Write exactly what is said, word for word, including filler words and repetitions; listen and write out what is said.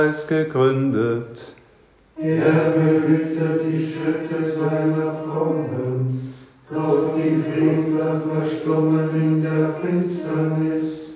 Geist gegründet. Er behütet die Schritte seiner Frommen, doch die Wege verstummen in der Finsternis.